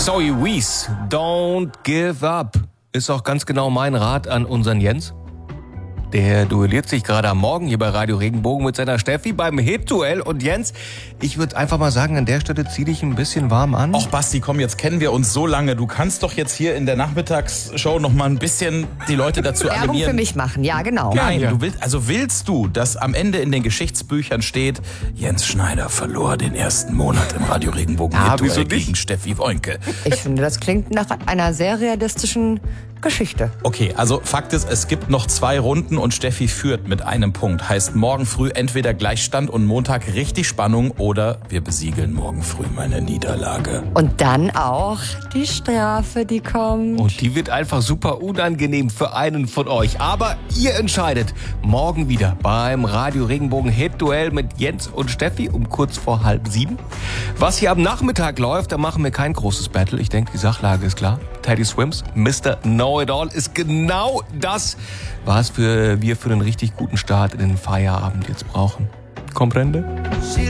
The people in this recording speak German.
Zoe Wees, don't give up, ist auch ganz genau mein Rat an unseren Jens. Der duelliert sich gerade am Morgen hier bei Radio Regenbogen mit seiner Steffi beim Hit-Duell. Und Jens, ich würde einfach mal sagen, an der Stelle zieh dich ein bisschen warm an. Och Basti, komm, jetzt kennen wir uns so lange. Du kannst doch jetzt hier in der Nachmittagsshow noch mal ein bisschen die Leute dazu Werbung animieren. für mich machen, ja genau. Nein, Ja. willst du, dass am Ende in den Geschichtsbüchern steht, Jens Schneider verlor den ersten Monat im Radio Regenbogen Ja, Hit-Duell wieso nicht? gegen Steffi Woinke. Ich finde, das klingt nach einer sehr realistischen Geschichte. Okay, also Fakt ist, es gibt noch 2 Runden und Steffi führt mit einem Punkt. Heißt morgen früh entweder Gleichstand und Montag richtig Spannung oder wir besiegeln morgen früh meine Niederlage. Und dann auch die Strafe, die kommt. Und die wird einfach super unangenehm für einen von euch. Aber ihr entscheidet morgen wieder beim Radio Regenbogen Hit-Duell mit Jens und Steffi um kurz vor 6:30. Was hier am Nachmittag läuft, da machen wir kein großes Battle. Ich denke, die Sachlage ist klar. Teddy Swims, Mr. Know-It-All ist genau das, was wir für einen richtig guten Start in den Feierabend jetzt brauchen. Comprende?